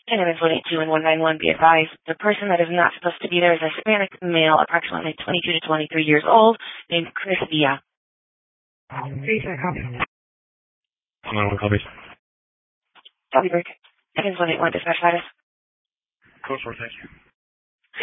And Evans 182 and 191, be advised, the person that is not supposed to be there is a Hispanic male, approximately 22 to 23 years old, named Chris Villa. Please, I copy. Copy. Copy, Brick. Evans 181, dispatch status. Code 4, thank you.